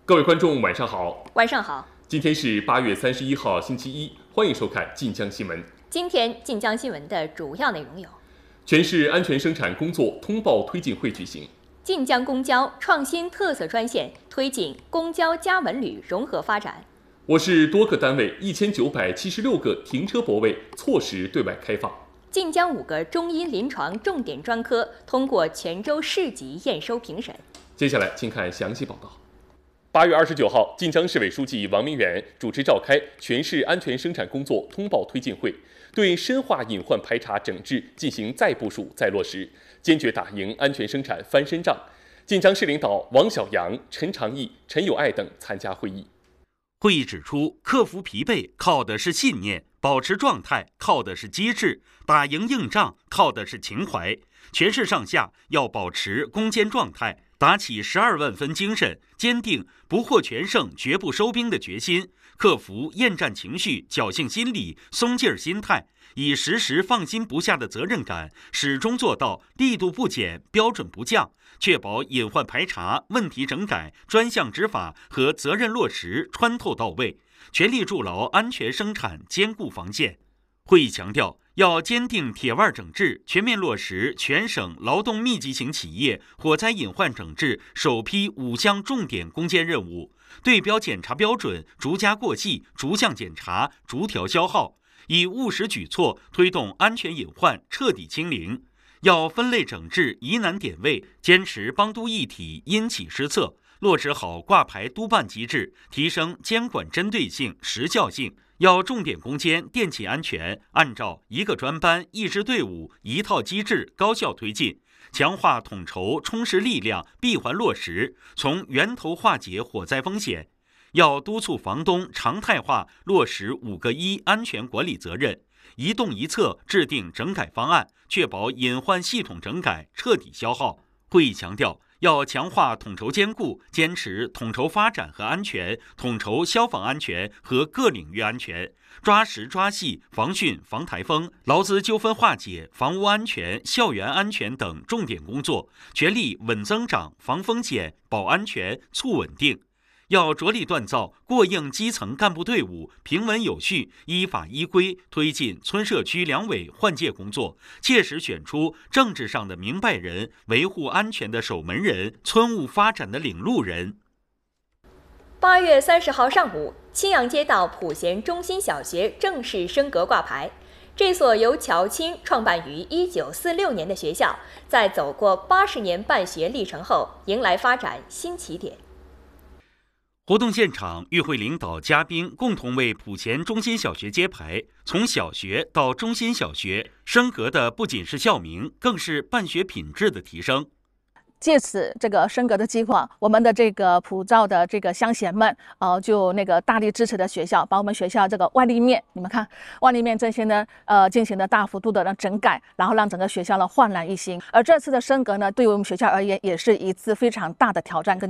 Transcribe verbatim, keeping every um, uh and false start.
各位观众，晚上好。 晚上好。 今天是八月三十一号，星期一，欢迎收看晋江新闻。 今天晋江新闻的主要内容有： 全市安全生产工作通报推进会举行； 晋江公交创新特色专线推进公交加文旅融合发展； 我市多个单位一千九百七十六个停车泊位错时对外开放； 晋江五个中医临床重点专科通过泉州市级验收评审。 接下来请看详细报道。八月二十九号，晋江市委书记王明远主持召开全市安全生产工作通报推进会，对深化隐患排查整治进行再部署、再落实，坚决打赢安全生产翻身仗。晋江市领导王晓阳、陈长义、陈友爱等参加会议。 会议指出，克服疲惫靠的是信念，保持状态靠的是机智，打赢硬仗靠的是情怀。全市上下要保持攻坚状态，打起十二万分精神，坚定不获全胜绝不收兵的决心，克服厌战情绪、侥幸心理、松劲儿心态，以时时放心不下的责任感，始终做到力度不减、标准不降，确保隐患排查、问题整改、专项执法和责任落实穿透到位，全力筑牢安全生产坚固防线。会议强调，要坚定铁腕整治，全面落实全省劳动密集型企业火灾隐患整治首批五项重点攻坚任务，对标检查标准逐加过细，逐项检查，逐条消耗，以务实举措推动安全隐患彻底清零。要分类整治疑难点位，坚持帮督一体，因企施策，落实好挂牌督办机制，提升监管针对性、时效性。要重点攻坚电气安全，按照一个专班、一支队伍、一套机制高效推进，强化统筹充实力量，闭环落实，从源头化解火灾风险。要督促房东常态化落实五个一安全管理责任，一动一策制定整改方案，确保隐患系统整改彻底消耗。会议强调，要强化统筹兼顾，坚持统筹发展和安全、统筹消防安全和各领域安全，抓实抓细防汛防台风、劳资纠纷化解、房屋安全、校园安全等重点工作，全力稳增长、防风险、保安全、促稳定。要着力锻造过硬基层干部队伍，平稳有序、依法依规推进村社区两委换届工作，切实选出政治上的明白人、维护安全的守门人、村务发展的领路人。 八月三十号上午，青阳街道普贤中心小学正式升格挂牌。这所由乔青创办于一九四六年的学校，在走过八十年办学历程后，迎来发展新起点。 活动现场，与会领导嘉宾共同为普贤中心小学揭牌。从小学到中心小学，升格的不仅是校名，更是办学品质的提升。 借此这个升格的计划，我们的这个普照的这个乡贤们，呃，就那个大力支持的学校，把我们学校这个外立面，你们看外立面这些呢，呃，进行了大幅度的整改，然后让整个学校呢焕然一新。而这次的升格呢，对于我们学校而言，也是一次非常大的挑战跟。